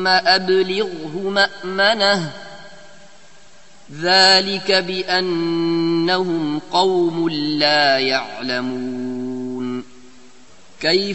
ثم أبلغه مأمنه ذلك بأنهم قوم لا يعلمون. كيف